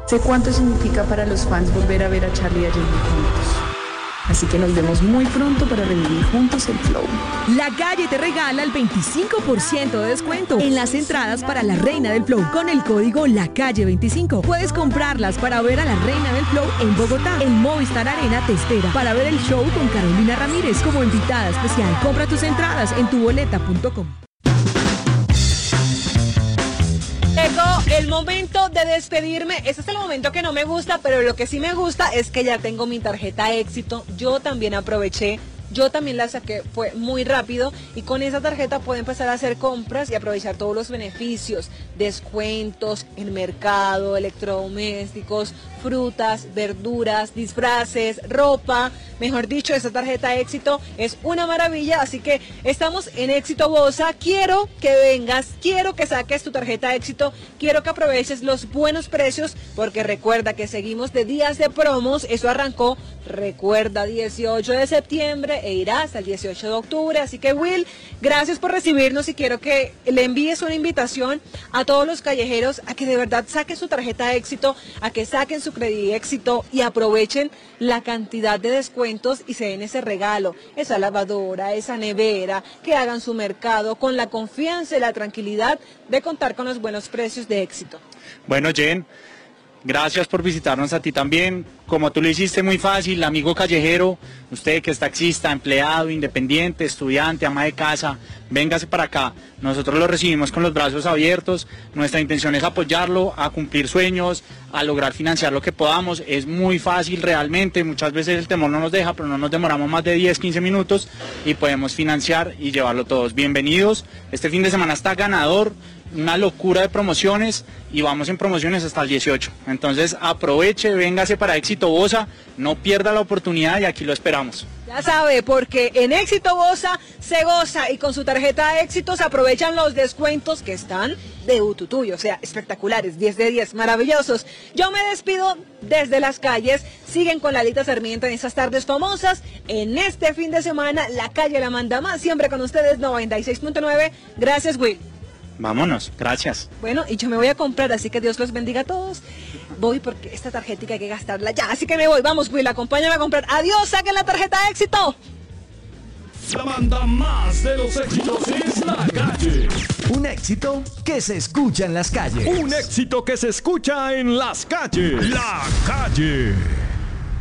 Sé cuánto significa para los fans volver a ver a Charlie y a Jamie juntos. Así que nos vemos muy pronto para revivir juntos el flow. La Calle te regala el 25% de descuento en las entradas para La Reina del Flow con el código LACALLE25. Puedes comprarlas para ver a La Reina del Flow en Bogotá. El Movistar Arena te espera para ver el show con Carolina Ramírez como invitada especial. Compra tus entradas en tuboleta.com. Llegó el momento de despedirme. Este es el momento que no me gusta, pero lo que sí me gusta es que ya tengo mi tarjeta Éxito. Yo también aproveché. Yo también la saqué, fue muy rápido y con esa tarjeta puedo empezar a hacer compras y aprovechar todos los beneficios, descuentos en mercado, electrodomésticos, frutas, verduras, disfraces, ropa. Mejor dicho, esta tarjeta Éxito es una maravilla, así que estamos en Éxito Bosa. Quiero que vengas, quiero que saques tu tarjeta Éxito, quiero que aproveches los buenos precios, porque recuerda que seguimos de días de promos. Eso arrancó, recuerda, 18 de septiembre e irá hasta el 18 de octubre. Así que Will, gracias por recibirnos y quiero que le envíes una invitación a todos los callejeros a que de verdad saquen su tarjeta Éxito, a que saquen su Credit Éxito y aprovechen la cantidad de descuentos y se den ese regalo, esa lavadora, esa nevera, que hagan su mercado con la confianza y la tranquilidad de contar con los buenos precios de Éxito. Bueno, Jen, gracias por visitarnos a ti también. Como tú lo hiciste muy fácil, amigo callejero, usted que es taxista, empleado, independiente, estudiante, ama de casa, véngase para acá. Nosotros lo recibimos con los brazos abiertos. Nuestra intención es apoyarlo a cumplir sueños, a lograr financiar lo que podamos. Es muy fácil realmente, muchas veces el temor no nos deja, pero no nos demoramos más de 10, 15 minutos y podemos financiar y llevarlo todos. Bienvenidos, este fin de semana está ganador, una locura de promociones y vamos en promociones hasta el 18. Entonces aproveche, véngase para Éxito Bosa, no pierda la oportunidad y aquí lo esperamos. Ya sabe, porque en Éxito Bosa se goza y con su tarjeta Éxito se aprovechan los descuentos que están de ututuyo, o sea, espectaculares, 10 de 10, maravillosos. Yo me despido desde las calles, siguen con Lalita Sarmiento en esas tardes famosas. En este fin de semana, la calle la manda más, siempre con ustedes 96.9. Gracias, Will. Vámonos, gracias. Bueno, y yo me voy a comprar, así que Dios los bendiga a todos. Voy porque esta tarjetica hay que gastarla ya, así que me voy. Vamos, Will, acompáñame a comprar. Adiós, saquen la tarjeta Éxito. La banda más de los éxitos es La Calle. Un éxito que se escucha en las calles. Un éxito que se escucha en las calles. La Calle.